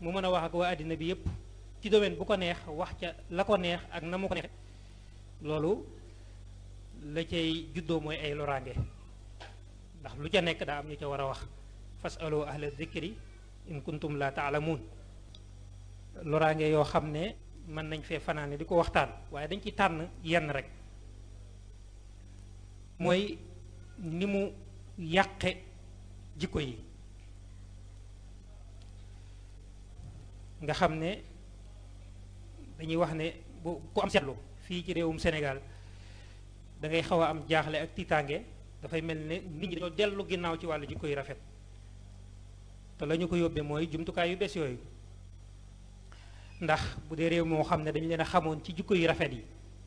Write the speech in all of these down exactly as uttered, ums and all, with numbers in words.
mu mën a wax ak waa àddina bi yépp ci domaine bu ko neex wax ca la ko neex ak na mu ko neexe loolu la cay juddoo mooy ay loraange ndax lu ca nekk daa am ñu ca war a wax fasalu ahla zikri in kuntum la taalamuun loraange yoo xam ne mën nañ fee fanaane di ko waxtaan waaye dañ ci tànn yenn rek mooy ni mu yàqe jikko yi nga xam ne dañuy wax ne bu ku am seetlu fii ci réewum Sénégal da ngay xaw a am jaaxle ak tiitaange dafay mel ne nit ñi dañoo dellu ginnaaw ci wàllu jikko yu rafet te la ñu ko yóbbee mooy jumtukaay yu bees yooyu ndax bu dee réew moo xam ne dañu leen a xamoon ci jikko yu rafet yi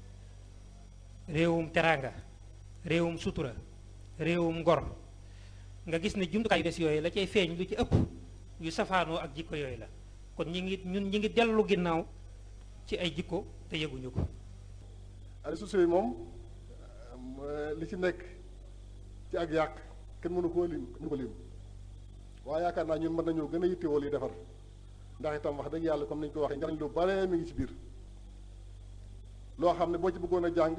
réewum teraanga réewum sutura réewum ngor nga gis ne jumtukaay yu bees yooyu la cay feeñ lu ci ëpp yu safaanoo ak jikko yooyu la kon ñi ngi ñun ñi ngi dellu ginnaaw ci ay jikko te yëguñu ko. réseaux sociaux yi moom li ci nekk ci ak yàq kenn mënu koo lim mënu ko lim waaye yaakaar naa ñun mën nañoo gën a yittewoo li defar ndax itam wax dëgg yàlla comme nañu ko waxee njariñ lu bare mi ngi ci biir loo xam ne boo ci bëggoon a jàng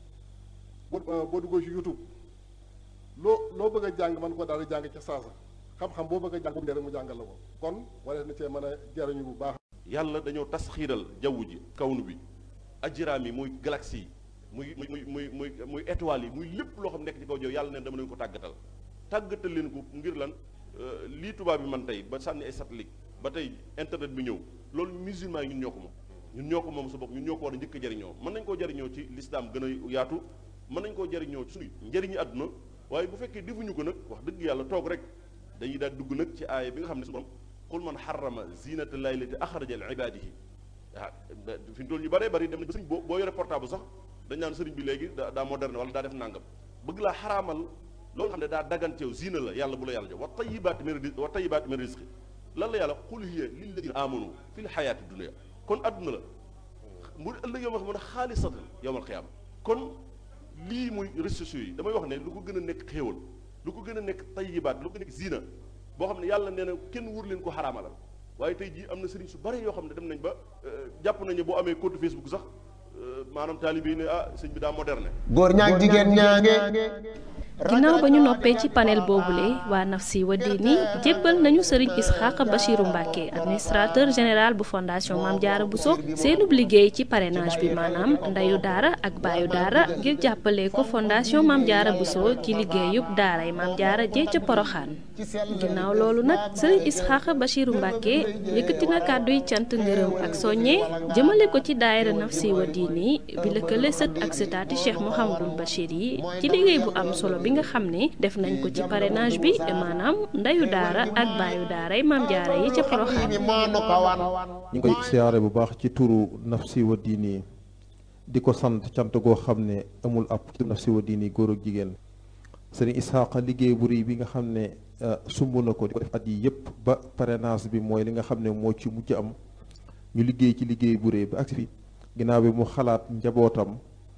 boo boo duggoo ci YouTube loo loo bëgg a jàng mën ko daal di jàng ca saasa xam-xam boo bëgg a jàng bu mu jàngal la ko kon wala na cee mën a jariñu bu baax. yàlla dañoo tas xiiral jaww ji kawnu bi ajraam yi muy galaxie yi muy muy muy muy muy étoiles yi muy lépp loo xam nekk ci kaw jaww yàlla neen dama leen ko tàggatal tàggatal leen ko ngir lan lii tubaab bi man tey ba sànni ay satellite ba tey internet bi ñëw loolu musulman yi ñun ñoo ko moom ñun ñoo ko moom sa bopp ñun ñoo ko war a njëkk a jariñoo mën nañ koo jariñoo ci lislaam gën a yaatu mën nañ koo jariñoo ci suñu njëriñu àdduna waaye bu fekkee defuñu ko nag wax dëgg yàlla toog rek dañuy daal dugg nag ci aaya bi nga xam ne su borom qul man xarama zinata llahi lati axraja li ibadihi waaw fi mu toll ñu bëree bëri dem nañ ba sëriñ boo boo yore portable sax dañ naan sëriñ bi léegi daa moderne wala daa def nàngam bëgg laa xaraamal loolu xam ne daa daganteew zina la yàlla bu la yàlla jox wa tayibaati min rizqi wa tayibaati min rizqi lan la yàlla qul hiya lilladina amanu fi l xayaati dunia kon adduna la mu ëllëg yow ma xam ne xaalisatan yowmal xiyaama kon lii muy réseaux sociaux yi damay wax ne lu ko gën a nekk xéewal lu ko gën a nekk tayibaat lu ko gën a nekk zina boo xam ne yàlla nee na kenn wur leen ko xaraamalal waaye tey jii am na sëriñ su bari yoo xam ne dem nañ ba jàpp nañu boo amee compte Facebook sax maanaam taalibe yi ne ah sëñ bi daa moderne. góor ñaag jigéen ñaange. ginnaaw ba ñu noppee ci panel boobule waa Nafsi wa Diini jébbal nañu Serigne Isxaaq Bachiru Mbacke administrateur général bu fondation Mame Diarra Bousso seenub liggéey ci parrainage bi maanaam ndeyu daara ak baayu daara ngir jàppale ko fondation Mame Diarra Bousso ci liggéeyub daaray Mame Diarra jee ca Poroxaan ginnaaw loolu nag Serigne Isxaaq Bachiru Mbacke yëkkati na kàdduy cant ngërëm ak soññe jëmale ko ci daayira Nafsi wa Diini bi lëkkale sët ak sëtaati Cheikh Mouhamadul Bachir yi ci liggéey bu am solo bi nga xam ne def nañ ko ci parrainage bi maanaam ndeyu daara ak baayu daara yi Mame Diarra yi ca Porokhane. ñu ngi koy siyaare bu baax ci turu Nafsi wa Diini di ko sant cant goo xam ne amul ab Nafsi wa Diini góor ak jigéen Serigne Isxaaq liggéey bu rëy bi nga xam ne sumb na ko di ko def at yi yëpp ba parrainage bi mooy li nga xam ne moo ci mujj am ñu liggéey ci liggéey bu rëy ba agsi fi ginnaaw bi mu xalaat njabootam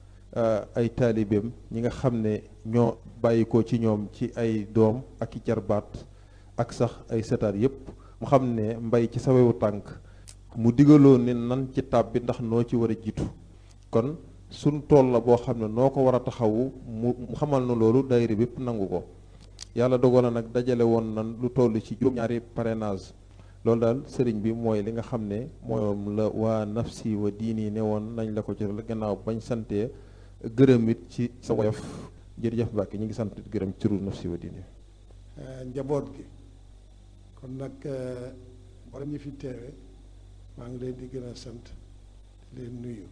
ay taalibeem ñi nga xam ne ñoo bàyyi ko ci ñoom ci ay doom ak i jarbaat ak sax ay setaat yépp mu xam ne mbay ci sawewu tànk mu digaloon ne nan ci tàbbi ndax noo ci war a jiitu kon suñ tool la boo xam ne noo ko war a taxawu mu xamal na loolu daayira bépp nangu ko yàlla dogal na nag dajale woon nan lu toll ci juróom-ñaari parrainage loolu daal sëriñ bi mooy li nga xam ne moom la waa Nafsi wa Diini ne woon nañ la ko ci gannaaw bañ santee gërëm it ci sa woyof jërëjëf Mbacke ñu ngi sant gërëm ci turu Nafsi wa Diini njaboot gi kon nag borom ñi fi teewe maa ngi leen di gën a sant leen nuyu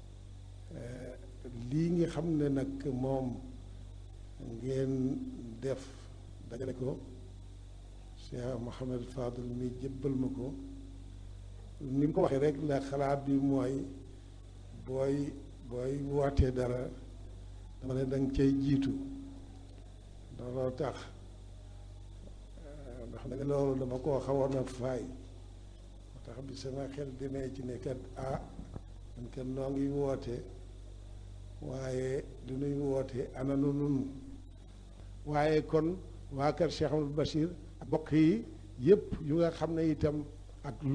lii nga xam ne nag moom ngeen def dajale ko Cheikh Mouhamed Fadel mi jëbbal ma ko ni mu ko waxee rek la xalaat bi mooy booy booy wootee dara dama ne danga cay jiitu looloo tax ndax nag loolu dama koo xawoon a faay moo tax bi sama xel demee ci ne kat ah man kat noo ngi woote waaye du nuy woote ana nu nun waaye kon waa kër Cheikh Amadou Bachir bokk yi yëpp yu nga xam ne itam ak